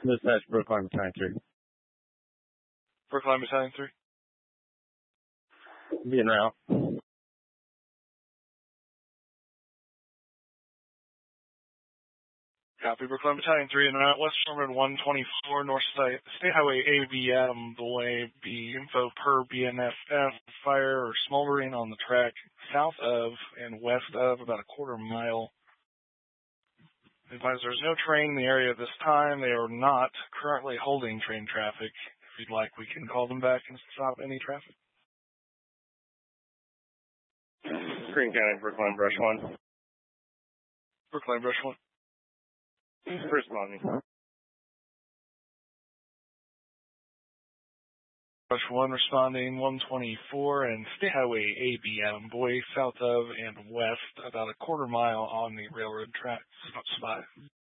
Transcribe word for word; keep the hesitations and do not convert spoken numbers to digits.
Dispatch, Brookline Battalion three. Brookline Battalion three. Being route. Copy, Brookline Battalion three, and route West Sherman one twenty-four, North State, State Highway A B M, Boy, B, info per B N F F, fire or smoldering on the track south of and west of about a quarter mile. Advise there's no train in the area at this time. They are not currently holding train traffic. If you'd like, we can call them back and stop any traffic. Green County, Brookline Brush one. Brookline Brush one. Responding. Brush one responding one twenty-four and State Highway A B M, Boy, south of and west about a quarter mile on the railroad track spot.